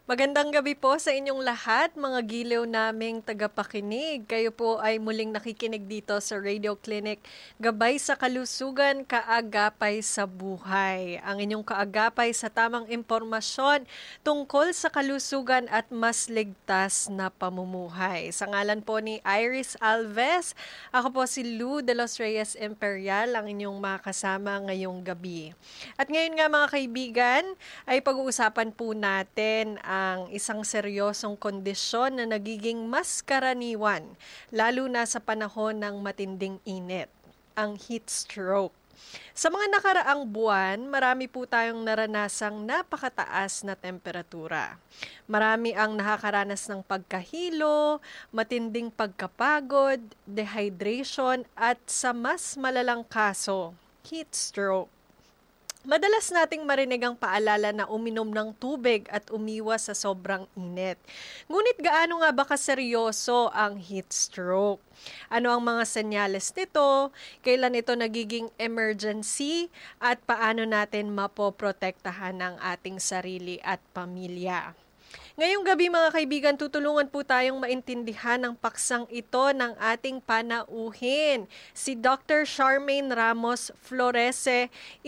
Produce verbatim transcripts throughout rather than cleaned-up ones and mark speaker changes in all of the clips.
Speaker 1: Magandang gabi po sa inyong lahat, mga giliw naming tagapakinig. Kayo po ay muling nakikinig dito sa Radio Clinic, Gabay sa Kalusugan, Kaagapay sa Buhay. Ang inyong kaagapay sa tamang impormasyon tungkol sa kalusugan at mas ligtas na pamumuhay. Sa ngalan po ni Iris Alves, ako po si Lou de los Reyes Imperial, ang inyong makasama ngayong gabi. At ngayon nga mga kaibigan, ay pag-uusapan po natin ang isang seryosong kondisyon na nagiging mas karaniwan, lalo na sa panahon ng matinding init, ang heat stroke. Sa mga nakaraang buwan, marami po tayong naranasang napakataas na temperatura. Marami ang nakakaranas ng pagkahilo, matinding pagkapagod, dehydration at sa mas malalang kaso, heat stroke. Madalas nating marinig ang paalala na uminom ng tubig at umiwas sa sobrang init. Ngunit gaano nga ba kaseryoso ang heat stroke? Ano ang mga senyales nito? Kailan ito nagiging emergency? At paano natin mapoprotektahan ang ating sarili at pamilya? Ngayong gabi mga kaibigan, tutulungan po tayong maintindihan ang paksang ito ng ating panauhin. Si Doctor Charmaine Ramos Florese,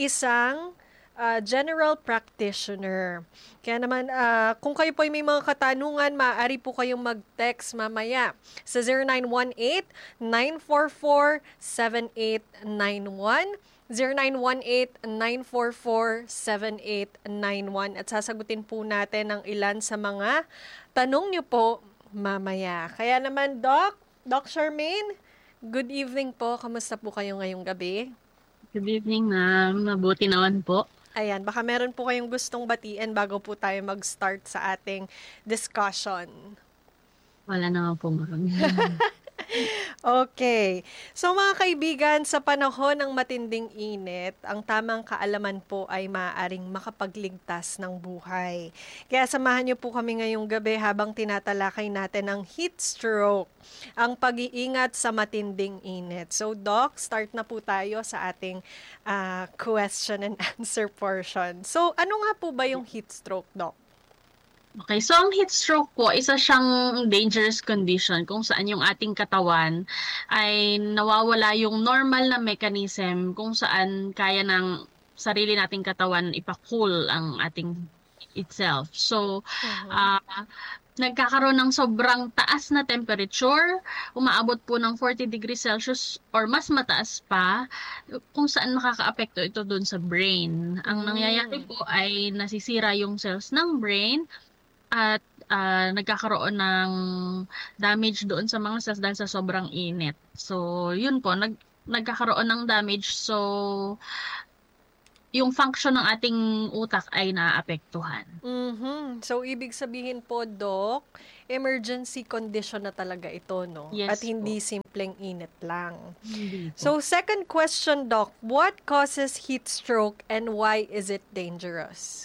Speaker 1: isang uh, general practitioner. Kaya naman, uh, kung kayo po ay may mga katanungan, maaari po kayong mag-text mamaya sa zero nine one eight, nine four four, seven eight nine one. zero nine one eight, nine four four, seven eight nine one at sasagutin po natin ang ilan sa mga tanong niyo po mamaya. Kaya naman, Doc, Doc Charmaine, good evening po. Kamusta po kayo ngayong gabi?
Speaker 2: Good evening, ma'am. Mabuti naman po.
Speaker 1: Ayan, baka meron po kayong gustong batiin bago po tayo mag-start sa ating discussion.
Speaker 2: Wala naman po, ma'am.
Speaker 1: Okay. So mga kaibigan, sa panahon ng matinding init, ang tamang kaalaman po ay maaaring makapagligtas ng buhay. Kaya samahan niyo po kami ngayong gabi habang tinatalakay natin ang heat stroke, ang pag-iingat sa matinding init. So Doc, start na po tayo sa ating uh, question and answer portion. So ano nga po ba yung heat stroke, Doc?
Speaker 2: Okay, so ang heat stroke po, isa siyang dangerous condition kung saan yung ating katawan ay nawawala yung normal na mechanism kung saan kaya ng sarili nating katawan ipa-cool ang ating itself. So, uh-huh. uh, nagkakaroon ng sobrang taas na temperature, umaabot po ng forty degrees Celsius or mas mataas pa, kung saan makaka-apekto ito dun sa brain. Ang mm. nangyayari po ay nasisira yung cells ng brain, at uh, nagkakaroon ng damage doon sa mga cells dahil sa sobrang init. So, yun po, nag, nagkakaroon ng damage. So, yung function ng ating utak ay naapektuhan.
Speaker 1: Mm-hmm. So, ibig sabihin po, Doc, emergency condition na talaga ito, no?
Speaker 2: Yes,
Speaker 1: at hindi
Speaker 2: po.
Speaker 1: simpleng init lang.
Speaker 2: Hindi po.
Speaker 1: So, second question, Doc, what causes heat stroke and why is it dangerous?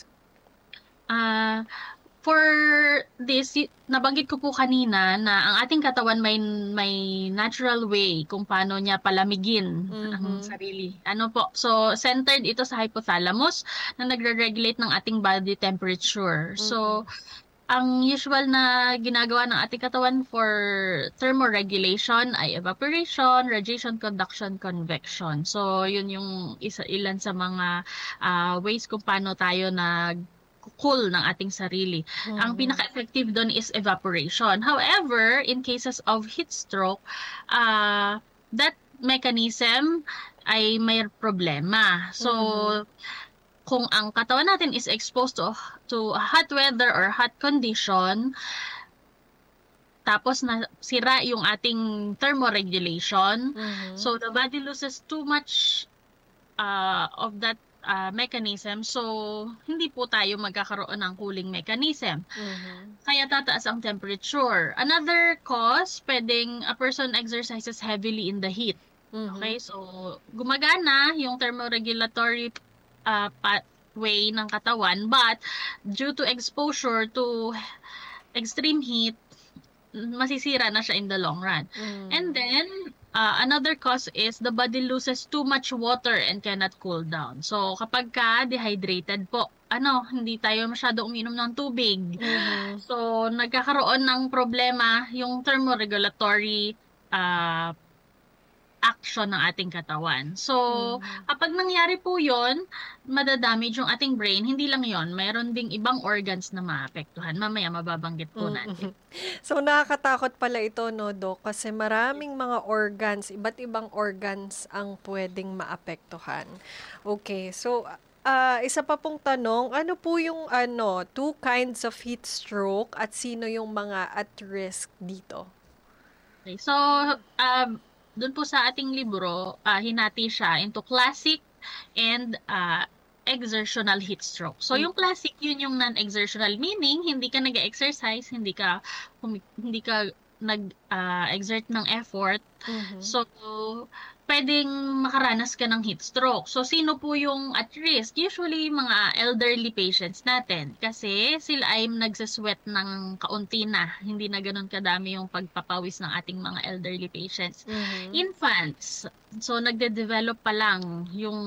Speaker 2: Ah... Uh, For this, nabanggit ko po kanina na ang ating katawan may may natural way kung paano niya palamigin mm-hmm. ang sarili. Ano po? So, centered ito sa hypothalamus na nagre-regulate ng ating body temperature. Mm-hmm. So, ang usual na ginagawa ng ating katawan for thermoregulation ay evaporation, radiation, conduction, convection. So, yun yung isa ilan sa mga uh, ways kung paano tayo nag cool ng ating sarili. Mm-hmm. Ang pinaka-effective doon is evaporation. However, in cases of heat stroke, uh, that mechanism ay may problema. So, mm-hmm. kung ang katawan natin is exposed to, to hot weather or hot condition, tapos na sira yung ating thermoregulation, mm-hmm. so the body loses too much uh, of that Uh, mechanism, so hindi po tayo magkakaroon ng cooling mechanism. Mm-hmm. Kaya tataas ang temperature. Another cause, pwedeng a person exercises heavily in the heat. Mm-hmm. Okay, so gumagana yung thermoregulatory uh, pathway ng katawan, but due to exposure to extreme heat, masisira na siya in the long run. Mm. And then, Uh, another cause is the body loses too much water and cannot cool down. So, kapag ka dehydrated po, ano, hindi tayo masyado uminom ng tubig.
Speaker 1: Mhm.
Speaker 2: So, nagkakaroon ng problema yung thermoregulatory uh, action ng ating katawan. So,
Speaker 1: Mhm.
Speaker 2: kapag nangyari po yun, madadamage yung ating brain. Hindi lang yon, mayroon ding ibang organs na maapektuhan. Mamaya mababanggit po natin.
Speaker 1: So, nakakatakot pala ito, no, Doc? Kasi maraming mga organs, iba't ibang organs ang pwedeng maapektuhan. Okay, so, ah, isa pa pong tanong, ano po yung ano, two kinds of heat stroke at sino yung mga at risk dito?
Speaker 2: Okay, so, um, doon po sa ating libro, uh, hinati siya into classic and uh, exertional heat stroke. So, yung classic, yun yung non-exertional, meaning hindi ka nag-exercise, hindi ka hindi ka nag-exert uh, ng effort.
Speaker 1: Mhm.
Speaker 2: So, pwedeng makaranas ka ng heat stroke. So, sino po yung at risk? Usually, mga elderly patients natin. Kasi sila ay nagsasweat ng kaunti na. Hindi na ganun kadami yung pagpapawis ng ating mga elderly patients.
Speaker 1: Mhm.
Speaker 2: Infants. So, nagde-develop pa lang yung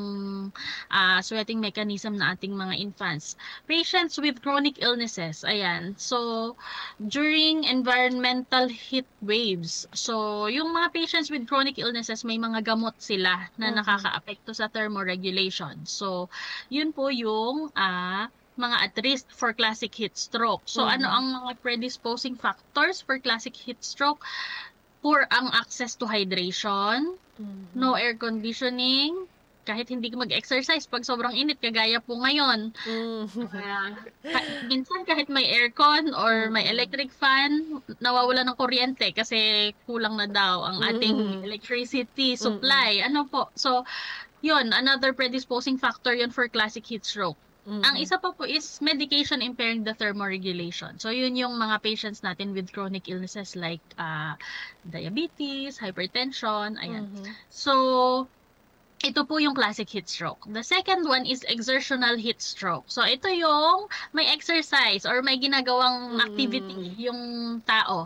Speaker 2: uh, sweating mechanism na ating mga infants. Patients with chronic illnesses. Ayan. So, during environmental heat waves. So, yung mga patients with chronic illnesses, may mga gamot sila na
Speaker 1: Mhm.
Speaker 2: nakakaapekto sa thermoregulation. So, yun po yung uh, mga at risk for classic heat stroke. So,
Speaker 1: Mhm.
Speaker 2: ano ang mga predisposing factors for classic heat stroke? Poor ang access to hydration,
Speaker 1: Mhm.
Speaker 2: no air conditioning, kahit hindi ka mag-exercise pag sobrang init, kagaya po ngayon.
Speaker 1: Mhm.
Speaker 2: Uh, ka- minsan kahit may aircon or may
Speaker 1: Mhm.
Speaker 2: electric fan, nawawala ng kuryente kasi kulang na daw ang ating
Speaker 1: Mhm.
Speaker 2: electricity supply. Ano po? So, yun, another predisposing factor yun for classic heat stroke.
Speaker 1: Mhm.
Speaker 2: Ang isa pa po is medication impairing the thermoregulation. So, yun yung mga patients natin with chronic illnesses like uh, diabetes, hypertension, ayan.
Speaker 1: Mhm.
Speaker 2: So, ito po yung classic heat stroke. The second one is exertional heat stroke. So, ito yung may exercise or may ginagawang
Speaker 1: Mm.
Speaker 2: activity yung tao.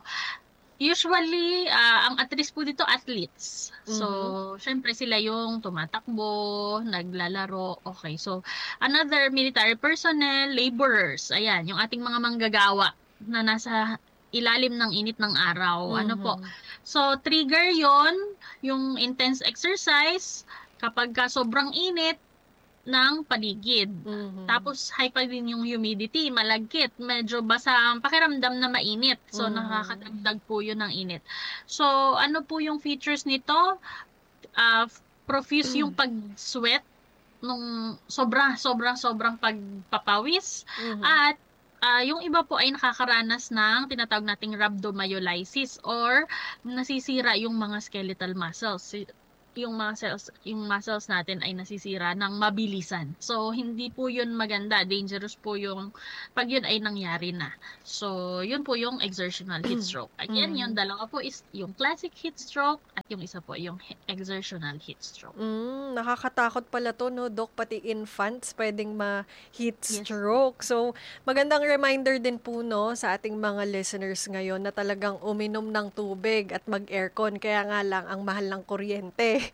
Speaker 2: Usually, uh, ang at risk po dito, athletes. So,
Speaker 1: Mhm.
Speaker 2: syempre sila yung tumatakbo, naglalaro. Okay, so, another military personnel, laborers. Ayan, yung ating mga manggagawa na nasa ilalim ng init ng araw. Ano po?
Speaker 1: Mhm.
Speaker 2: So, trigger yon yung intense exercise kapag ka sobrang init ng paligid.
Speaker 1: Mhm.
Speaker 2: Tapos, high pa din yung humidity, malagkit, medyo basa ang pakiramdam na mainit. So,
Speaker 1: Mhm.
Speaker 2: nakakadagdag po yun ng init. So, ano po yung features nito? Uh, profuse yung pag-sweat nung sobra, sobrang, sobrang pagpapawis.
Speaker 1: Mhm.
Speaker 2: At uh, yung iba po ay nakakaranas ng tinatawag nating rhabdomyolysis or nasisira yung mga skeletal muscles. Yung muscles, yung muscles natin ay nasisira ng mabilisan. So, hindi po yun maganda. Dangerous po yung pag yun ay nangyari na. So, yun po yung exertional heat stroke. Again, yung dalawa po is yung classic heat stroke at yung isa po yung exertional heat stroke.
Speaker 1: Mm, nakakatakot pala to, no, Doc? Pati infants pwedeng ma-heat
Speaker 2: Yes.
Speaker 1: stroke. So, magandang reminder din po, no, sa ating mga listeners ngayon na talagang uminom ng tubig at mag-aircon. Kaya nga lang, ang mahal ng kuryente.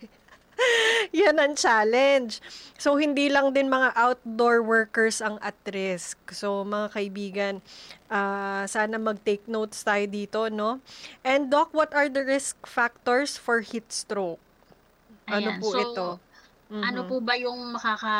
Speaker 1: Yan ang challenge. So, hindi lang din mga outdoor workers ang at risk. So, mga kaibigan, ah, sana mag-take notes tayo dito, no? And Doc, what are the risk factors for heat stroke? Ano
Speaker 2: Ayan.
Speaker 1: po
Speaker 2: So,
Speaker 1: ito?
Speaker 2: ano
Speaker 1: Mhm.
Speaker 2: po ba yung makaka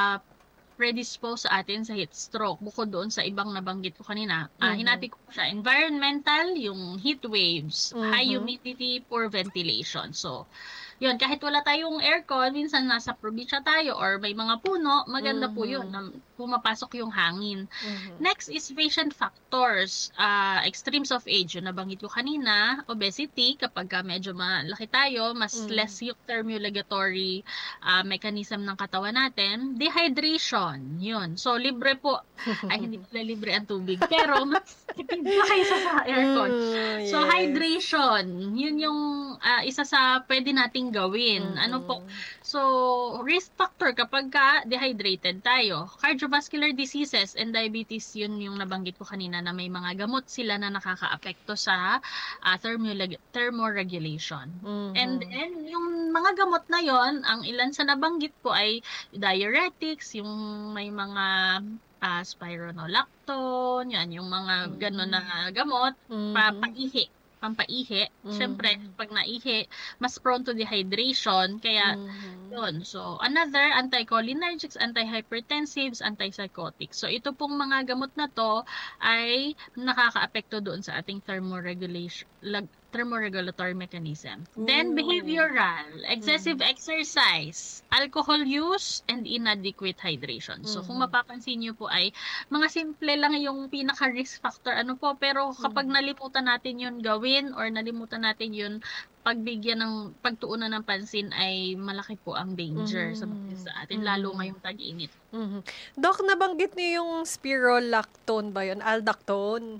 Speaker 2: predispose sa atin sa heat stroke bukod doon sa ibang nabanggit ko kanina? Ah,
Speaker 1: Mhm.
Speaker 2: hinati ko siya. Environmental, yung heat waves, high
Speaker 1: Mhm.
Speaker 2: humidity, poor ventilation. So, yun, kahit wala tayong aircon, minsan nasa probinsya tayo or may mga puno, maganda po yun
Speaker 1: Mhm.
Speaker 2: na pumapasok yung hangin.
Speaker 1: Mhm.
Speaker 2: Next is patient factors. Uh, extremes of age, yun nabanggit ko kanina. Obesity, kapag ka medyo malaki tayo, mas
Speaker 1: Mm.
Speaker 2: less yung thermoregulatory uh, mechanism ng katawan natin. Dehydration, yun. So, libre po. Ay, hindi pala libre ang tubig. Pero, mas tipid pa kaysa sa aircon.
Speaker 1: Mm,
Speaker 2: So,
Speaker 1: yes.
Speaker 2: hydration, yun yung uh, isa sa pwede nating nating gawin.
Speaker 1: Mm-hmm.
Speaker 2: Ano po? So, risk factor kapag ka dehydrated tayo. Cardiovascular diseases and diabetes, yun yung nabanggit ko kanina na may mga gamot sila na nakakaapekto sa uh, thermo- thermoregulation. Mm-hmm. And then, yung mga gamot na yon, ang ilan sa nabanggit ko ay diuretics, yung may mga uh, spironolactone, yan, yung mga gano'n na gamot, mm-hmm. papaihi. pampaihi. Mm-hmm. Siyempre, pag naihi, mas prone to dehydration. Kaya, mm-hmm. yun. So, another, anticholinergics, antihypertensives, antipsychotics. So, ito pong mga gamot na to ay nakakaapekto doon sa ating thermoregulation, thermoregulatory mechanism. Ooh. Then, behavioral, excessive mm-hmm. exercise, alcohol use, and inadequate hydration. So, mm-hmm. kung mapapansin nyo po ay mga simple lang yung pinaka-risk factor. Ano po, pero kapag mm-hmm. nalimutan natin yun gawin or nalimutan natin yun pagbigyan ng pagtuunan ng pansin ay malaki po ang danger mm-hmm. sa, sa atin, mm-hmm. lalo ngayong tag-init.
Speaker 1: Mm-hmm. Doc, nabanggit niyo yung spirolactone ba yun? Aldactone?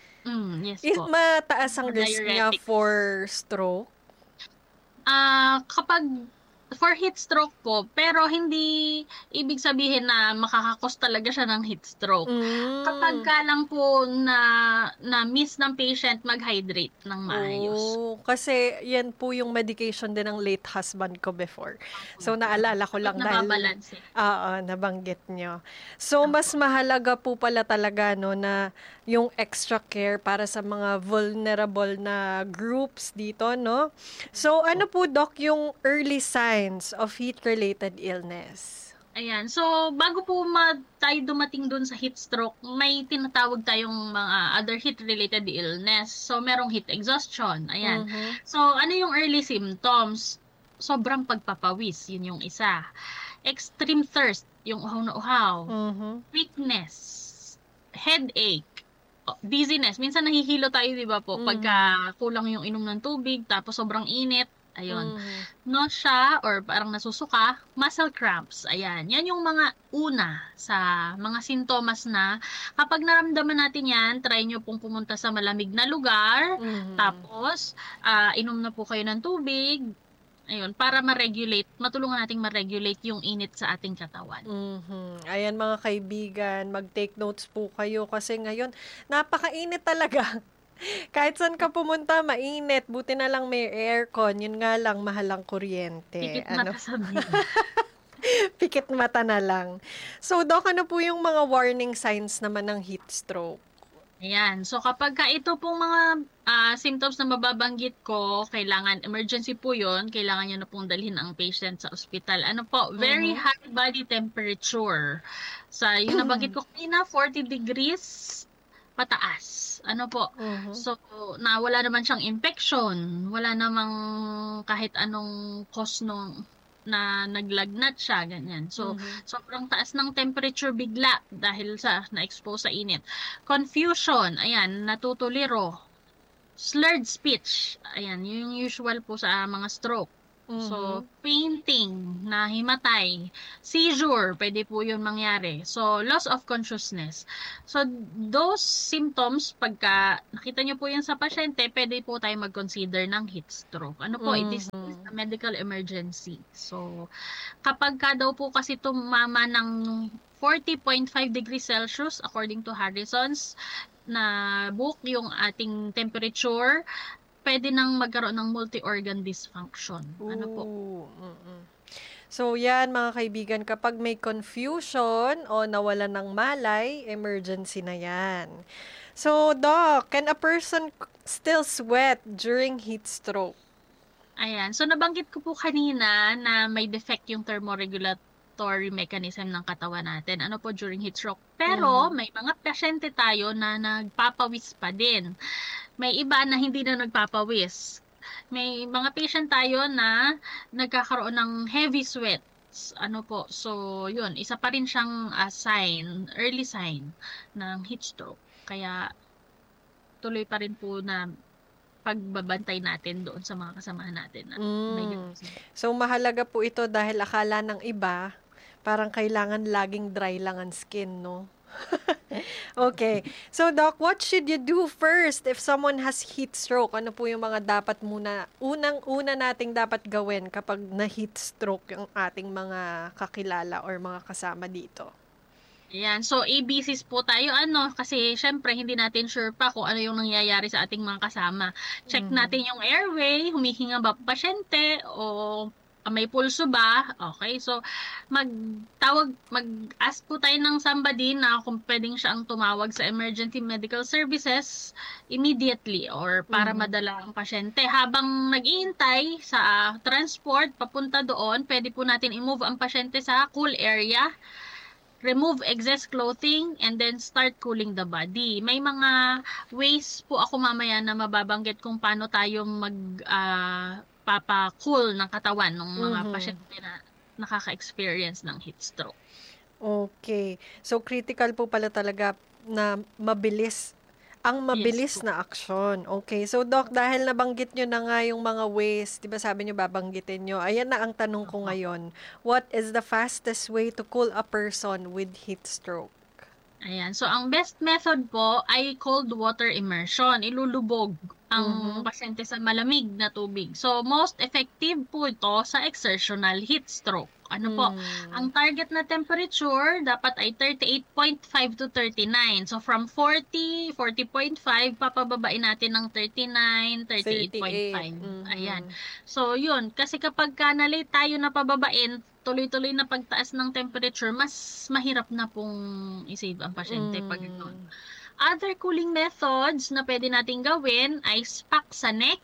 Speaker 2: Mm, yes
Speaker 1: Is
Speaker 2: po.
Speaker 1: mataas ang risk niya for stroke?
Speaker 2: Ah, uh, kapag for heat stroke po, pero hindi ibig sabihin na makakakos talaga siya ng heat stroke. Mm. Kapag ka lang po na na miss ng patient mag-hydrate ng maayos.
Speaker 1: Oh, kasi yan po yung medication din ng late husband ko before. So naalala ko lang dahil oo, nabanggit nyo. So mas mahalaga po pala talaga no na yung extra care para sa mga vulnerable na groups dito, no? So ano po, Doc, yung early signs of heat-related illness?
Speaker 2: Ayan. So, bago po ma- tayo dumating dun sa heat stroke, may tinatawag tayong mga other heat-related illness. So, merong heat exhaustion. Ayan. Mm-hmm. So, ano yung early symptoms? Sobrang pagpapawis. Yun yung isa. Extreme thirst. Yung uhaw na uhaw. Mm-hmm. Weakness. Headache. Dizziness. Minsan nahihilo tayo, di ba po? Mm-hmm. Pagka kulang yung inom ng tubig, tapos sobrang init. Ayun. Mm. Nausea or parang nasusuka, muscle cramps. Ayan. Yan yung mga una sa mga sintomas na kapag naramdaman natin yan, try nyo pong pumunta sa malamig na lugar. Mm. Tapos, uh, inom na po kayo ng tubig. Ayun, para ma-regulate, matulungan nating ma-regulate yung init sa ating katawan.
Speaker 1: Mm-hmm. Ayan mga kaibigan, mag-take notes po kayo kasi ngayon, napakainit talaga. Kahit saan ka pumunta, mainit. Buti na lang may aircon. Yun nga lang, mahal ang kuryente.
Speaker 2: Pikit ano? mata sabihin.
Speaker 1: Pikit mata na lang. So, Doc, ano po yung mga warning signs naman ng heat stroke?
Speaker 2: Ayan. So, kapag ka ito pong mga uh, symptoms na mababanggit ko, kailangan, emergency po yun, kailangan nyo na pong dalhin ang patient sa ospital. Ano po? Very uh-huh. high body temperature. Sa, so, yung nabanggit ko kanina, forty degrees pataas. Ano po? Uh-huh. So, na wala naman siyang infection, wala namang kahit anong cause nung na naglagnat siya, ganyan. So, uh-huh. sobrang taas ng temperature bigla dahil sa na-expose sa init. Confusion, ayan, natutuliro. Slurred speech, ayan, yung usual po sa mga stroke. Mm-hmm. So, fainting, na himatay, seizure, pwede po yun mangyari. So, loss of consciousness. So, those symptoms, pagka nakita nyo po yan sa pasyente, pwede po tayo mag-consider ng heat stroke. Ano po, mm-hmm. it is a medical emergency. So, kapag ka daw po kasi tumama ng forty point five degrees Celsius, according to Harrison's, na book yung ating temperature, pwede nang magkaroon ng multi-organ dysfunction. Ano po?
Speaker 1: Mm-mm. So, yan mga kaibigan, kapag may confusion o nawala ng malay, emergency na yan. So, Doc, can a person still sweat during heat stroke?
Speaker 2: Ayan. So, nabanggit ko po kanina na may defect yung thermoregulatory mechanism ng katawan natin. Ano po during heat stroke? Pero, mm-hmm. may mga pasyente tayo na nagpapawis pa din. May iba na hindi na nagpapawis. May mga patient tayo na nagkakaroon ng heavy sweats. Ano po? So, yun. Isa pa rin siyang uh, sign, early sign ng heat stroke. Kaya, tuloy pa rin po na pagbabantay natin doon sa mga kasamahan natin. Na
Speaker 1: mm. may so, mahalaga po ito dahil akala ng iba, parang kailangan laging dry lang ang skin, no? Okay. So, Doc, what should you do first if someone has heat stroke? Ano po yung mga dapat muna, unang-una nating dapat gawin kapag na-heat stroke yung ating mga kakilala or mga kasama dito?
Speaker 2: Ayan. So, A B Cs po tayo, ano, kasi syempre hindi natin sure pa kung ano yung nangyayari sa ating mga kasama. Check
Speaker 1: Mhm.
Speaker 2: natin yung airway, humihinga ba pasyente o ah, may pulso ba? Okay. So, magtawag, mag-ask po tayo ng somebody na kung pwedeng siya ang tumawag sa emergency medical services immediately or para
Speaker 1: Mhm.
Speaker 2: madala ang pasyente. Habang nag-iintay sa ah, transport papunta doon, pwede po natin i-move ang pasyente sa cool area, remove excess clothing, and then start cooling the body. May mga ways po ako mamaya na mababanggit kung paano tayo mag ah, papa-cool ng katawan ng mga
Speaker 1: Mhm.
Speaker 2: pasyente na nakaka-experience ng heat stroke.
Speaker 1: Okay. So, critical po pala talaga na mabilis, ang
Speaker 2: Yes
Speaker 1: mabilis
Speaker 2: po.
Speaker 1: na aksyon. Okay. So, Doc, dahil nabanggit nyo na nga yung mga ways, di ba sabi nyo babanggitin nyo, ayan na ang tanong ko
Speaker 2: Opo.
Speaker 1: ngayon. What is the fastest way to cool a person with heat stroke?
Speaker 2: Ayan. So, ang best method po ay cold water immersion. Ilulubog ang
Speaker 1: Mhm.
Speaker 2: pasyente sa malamig na tubig. So, most effective po ito sa exertional heat stroke. Ano po? Ang
Speaker 1: Hmm.
Speaker 2: target na temperature dapat ay thirty-eight point five to thirty-nine. So, from forty, forty point five, papababain natin ng thirty-nine, thirty-eight point five.
Speaker 1: thirty-eight.
Speaker 2: Ayan.
Speaker 1: Mhm.
Speaker 2: So, yun. Kasi kapag ka na-late tayo na pababain, tuloy-tuloy na pagtaas ng temperature, mas mahirap na pong i-save ang pasyente pag doon.
Speaker 1: Mm.
Speaker 2: Other cooling methods na pwede nating gawin ay pack sa neck,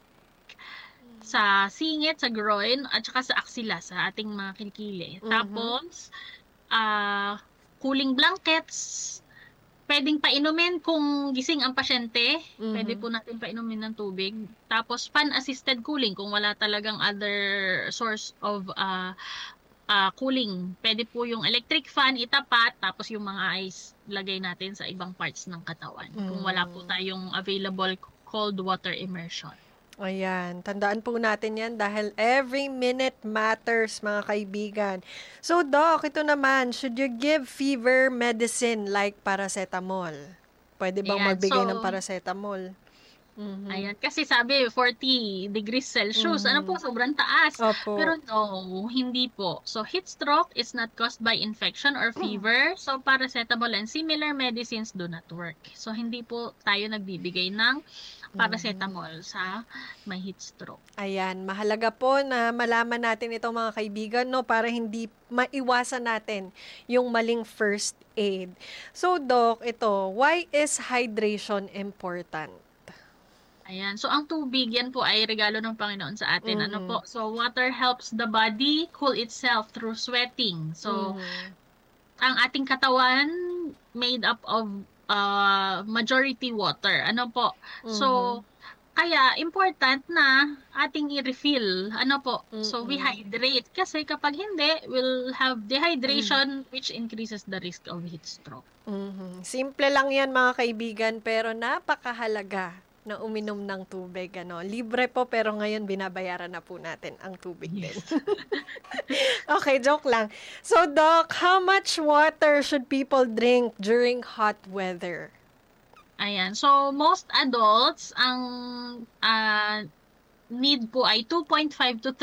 Speaker 2: sa singit, sa groin, at saka sa axilla, sa ating mga kilikili.
Speaker 1: Mhm.
Speaker 2: Tapos, ah cooling blankets, pwedeng painumin kung gising ang pasyente. Pwede
Speaker 1: Mhm.
Speaker 2: po natin painumin ng tubig. Tapos, fan-assisted cooling kung wala talagang other source of ah ah, cooling. Pwede po yung electric fan itapat, tapos yung mga ice lagay natin sa ibang parts ng katawan. Kung wala po
Speaker 1: Mm.
Speaker 2: tayong available cold water immersion.
Speaker 1: Ayan, tandaan po natin yan dahil every minute matters, mga kaibigan. So, Doc, ito naman, should you give fever medicine like paracetamol? Pwede bang
Speaker 2: Ayan.
Speaker 1: magbigay ng
Speaker 2: So,
Speaker 1: paracetamol? Mhm.
Speaker 2: ayan. Kasi sabi, forty degrees Celsius. Ano po,
Speaker 1: Mhm.
Speaker 2: sobrang taas. Pero
Speaker 1: Opo.
Speaker 2: no, hindi po. So, heat stroke is not caused by infection or fever. So, paracetamol and similar medicines do not work. So, hindi po tayo nagbibigay ng
Speaker 1: Mhm.
Speaker 2: paracetamol sa may heat stroke.
Speaker 1: Ayan, mahalaga po na malaman natin itong mga kaibigan, no, para hindi maiwasan natin yung maling first aid. So, Doc, ito, why is hydration important?
Speaker 2: Ayan. So, ang tubig, yan po ay regalo ng Panginoon sa atin. Ano
Speaker 1: Mhm.
Speaker 2: po? So, water helps the body cool itself through sweating. So,
Speaker 1: Mhm.
Speaker 2: ang ating katawan made up of uh, majority water. Ano po? So,
Speaker 1: Mhm.
Speaker 2: kaya important na ating i-refill. Ano po? So, we
Speaker 1: Mm.
Speaker 2: hydrate. Kasi kapag hindi, we'll have dehydration which increases the risk of heat stroke.
Speaker 1: Mhm. Simple lang yan, mga kaibigan, pero napakahalaga na uminom ng tubig. Ano. Libre po, pero ngayon binabayaran na po natin ang tubig din.
Speaker 2: Yes.
Speaker 1: Okay, joke lang. So, Doc, how much water should people drink during hot weather?
Speaker 2: Ayan. So, most adults, ang ah, need po ay two point five to